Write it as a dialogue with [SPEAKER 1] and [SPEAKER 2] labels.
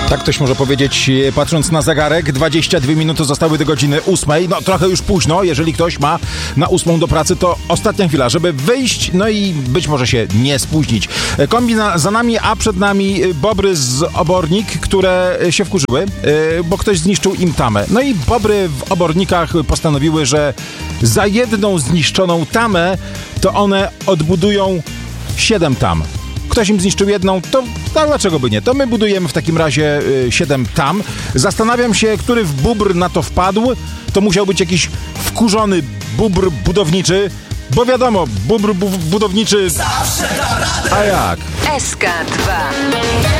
[SPEAKER 1] Tak ktoś może powiedzieć, patrząc na zegarek. 22 minuty zostały do godziny 8. No trochę już późno, jeżeli ktoś ma na 8 do pracy, to ostatnia chwila, żeby wyjść, no i być może się nie spóźnić. Kombi za nami, a przed nami bobry z Obornik, które się wkurzyły, bo ktoś zniszczył im tamę. No i bobry w Obornikach postanowiły, że za jedną zniszczoną tamę to one odbudują 7 tam. Ktoś im zniszczył jedną, to dlaczego by nie? To my budujemy w takim razie 7 tam. Zastanawiam się, który w bóbr na to wpadł. To musiał być jakiś wkurzony bóbr budowniczy, bo wiadomo, bóbr budowniczy... A jak?
[SPEAKER 2] SK2